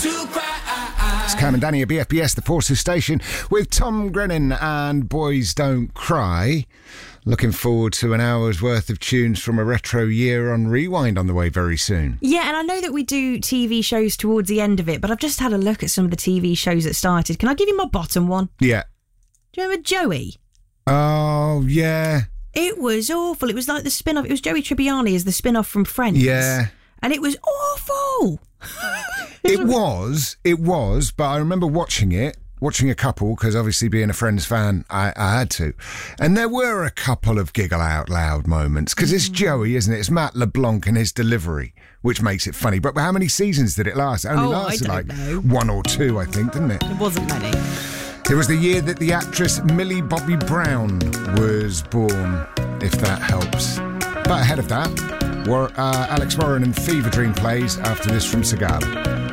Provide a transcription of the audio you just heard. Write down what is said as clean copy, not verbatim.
It's Cam and Danny at BFBS, the Forces Station, with Tom Grennan and Boys Don't Cry. Looking forward to an hour's worth of tunes from a retro year on Rewind on the way very soon. Yeah, and I know that we do TV shows towards the end of it, but I've just had a look at some of the TV shows that started. Can I give you my bottom one? Yeah. Do you remember Joey? Oh, yeah. It was awful. It was like the spin-off. It was Joey Tribbiani as the spin-off from Friends. Yeah. And it was awful. It was, but I remember watching a couple, because obviously being a Friends fan, I had to. And there were a couple of giggle out loud moments, because it's Joey, isn't it? It's Matt LeBlanc and his delivery, which makes it funny. But how many seasons did it last? It only lasted I like don't know. 1 or 2, I think, didn't it? It wasn't many. It was the year that the actress Millie Bobby Brown was born, if that helps. But ahead of that, Alex Warren and Fever Dream plays after this from Sagala.